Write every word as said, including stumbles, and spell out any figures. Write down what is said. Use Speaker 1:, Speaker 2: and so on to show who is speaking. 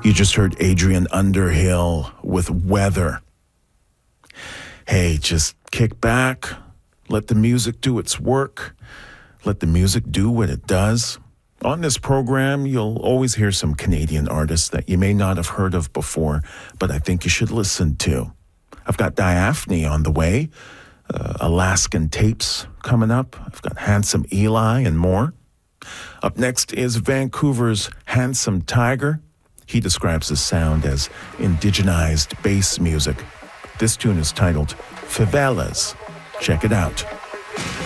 Speaker 1: You just heard Adrian Underhill with Weather. Hey, just kick back, let the music do its work, let the music do what it does. On this program, you'll always hear some Canadian artists that you may not have heard of before, but I think you should listen to. I've got Diaphne on the way, uh, Alaskan Tapes coming up. I've got Handsome Eli and more. Up next is Vancouver's Handsome Tiger. He describes his sound as indigenized bass music. This tune is titled Favelas. Check it out.